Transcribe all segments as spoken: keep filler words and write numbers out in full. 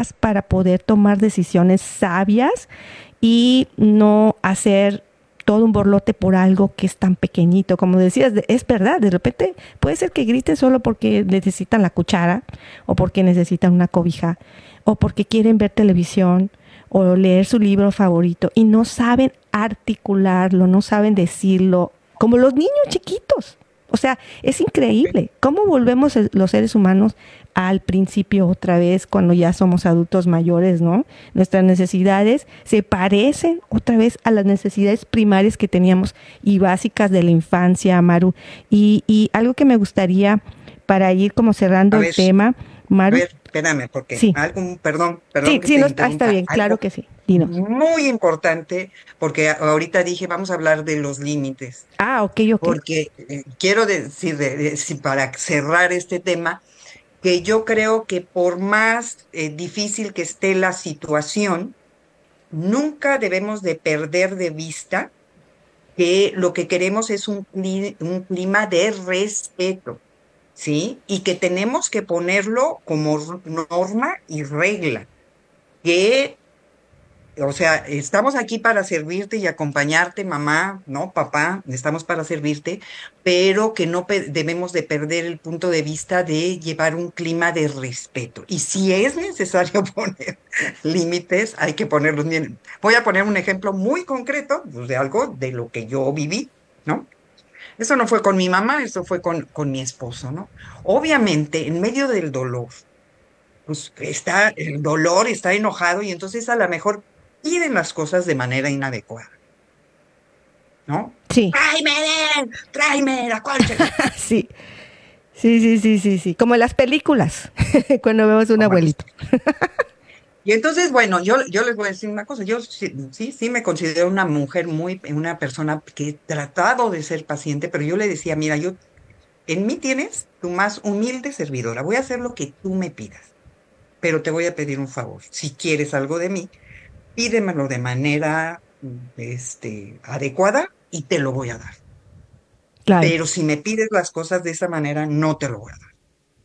paz para poder tomar decisiones sabias y no hacer todo un borlote por algo que es tan pequeñito. Como decías, es verdad, de repente puede ser que griten solo porque necesitan la cuchara o porque necesitan una cobija o porque quieren ver televisión o leer su libro favorito y no saben articularlo, no saben decirlo, como los niños chiquitos. O sea, es increíble cómo volvemos los seres humanos al principio otra vez cuando ya somos adultos mayores, ¿no? Nuestras necesidades se parecen otra vez a las necesidades primarias que teníamos y básicas de la infancia, Maru. Y, y algo que me gustaría para ir como cerrando ver, el tema, Maru. A ver, espérame, porque sí. algo, perdón, perdón sí, que sí, te no, ah, está interrumpa. bien, claro Algo que sí. Dinos. muy importante, porque ahorita dije, vamos a hablar de los límites, Ah, ok, ok. porque eh, quiero decir, de, de- si para cerrar este tema, que yo creo que por más eh, difícil que esté la situación, nunca debemos de perder de vista que lo que queremos es un, cli- un clima de respeto, ¿sí? Y que tenemos que ponerlo como r- norma y regla, que, o sea, estamos aquí para servirte y acompañarte, mamá, ¿no? Papá, estamos para servirte, pero que no pe- debemos de perder el punto de vista de llevar un clima de respeto. Y si es necesario poner límites, hay que ponerlos bien. Voy a poner un ejemplo muy concreto, pues, de algo de lo que yo viví, ¿no? Eso no fue con mi mamá, eso fue con, con mi esposo, ¿no? Obviamente, en medio del dolor, pues está el dolor, está enojado y entonces a lo mejor piden las cosas de manera inadecuada, ¿no? Sí, Tráeme, tráeme la concha. sí, sí, sí, sí, sí, sí. Como en las películas, cuando vemos un Como las- abuelito. Y entonces, bueno, yo, yo les voy a decir una cosa, yo sí, sí, sí me considero una mujer muy, una persona que he tratado de ser paciente, pero yo le decía, mira, yo, en mí tienes tu más humilde servidora, voy a hacer lo que tú me pidas, pero te voy a pedir un favor, si quieres algo de mí, pídemelo de manera, mm, este, adecuada y te lo voy a dar. Claro, Pero si me pides las cosas de esa manera, no te lo voy a dar.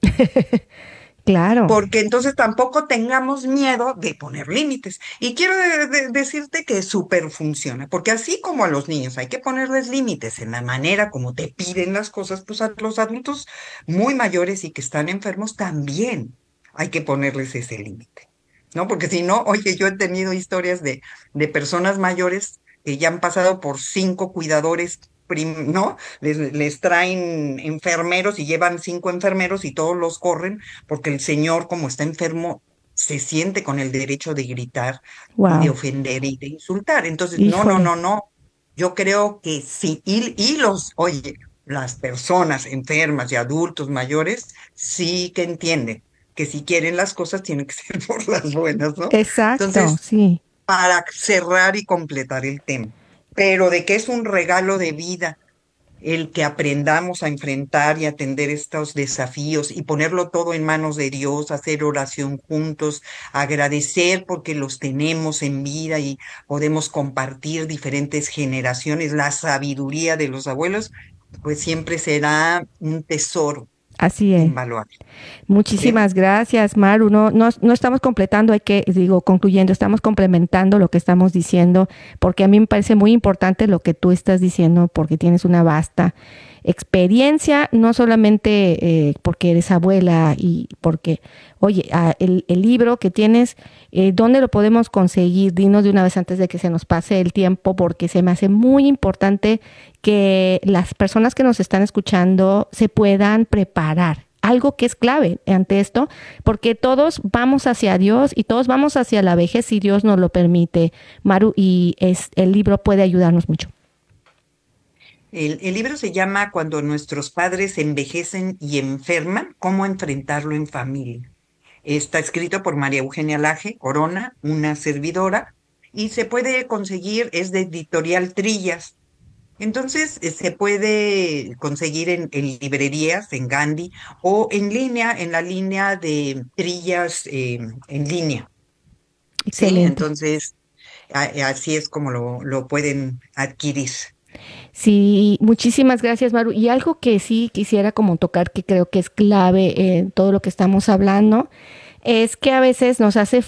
claro. Porque entonces tampoco tengamos miedo de poner límites. Y quiero de- de- decirte que súper funciona, porque así como a los niños hay que ponerles límites en la manera como te piden las cosas, pues a los adultos muy mayores y que están enfermos también hay que ponerles ese límite. ¿No? Porque si no, oye, yo he tenido historias de, de personas mayores que ya han pasado por cinco cuidadores, prim- ¿no? Les, les traen enfermeros y llevan cinco enfermeros y todos los corren porque el señor, como está enfermo, se siente con el derecho de gritar y de Wow. ofender y de insultar. Entonces, no, no, Híjole. no, no. Yo creo que sí. Y, y los, oye, las personas enfermas y adultos mayores sí que entienden que si quieren las cosas tienen que ser por las buenas, ¿no? Exacto, Entonces, sí. para cerrar y completar el tema, pero de que es un regalo de vida el que aprendamos a enfrentar y atender estos desafíos y ponerlo todo en manos de Dios, hacer oración juntos, agradecer porque los tenemos en vida y podemos compartir diferentes generaciones, la sabiduría de los abuelos, pues siempre será un tesoro Así es. invaluable. ¿Sí? Muchísimas gracias, Maru. No, no, no estamos completando, hay que, digo, concluyendo, estamos complementando lo que estamos diciendo, porque a mí me parece muy importante lo que tú estás diciendo, porque tienes una vasta experiencia, no solamente eh, porque eres abuela y porque, oye, ah, el, el libro que tienes, eh, ¿dónde lo podemos conseguir? Dinos de una vez antes de que se nos pase el tiempo, porque se me hace muy importante que las personas que nos están escuchando se puedan preparar. Algo que es clave ante esto, porque todos vamos hacia Dios y todos vamos hacia la vejez si Dios nos lo permite, Maru, y es, el libro puede ayudarnos mucho. El, el libro se llama Cuando nuestros padres envejecen y enferman, cómo enfrentarlo en familia. Está escrito por María Eugenia Laje Corona, una servidora, y se puede conseguir, es de Editorial Trillas. Entonces, eh, se puede conseguir en, en librerías, en Gandhi, o en línea, en la línea de Trillas eh, en línea. ¿Sí? Excelente. Entonces, a- así es como lo, lo pueden adquirir. Sí, muchísimas gracias, Maru. Y algo que sí quisiera como tocar, que creo que es clave en todo lo que estamos hablando, es que a veces nos hace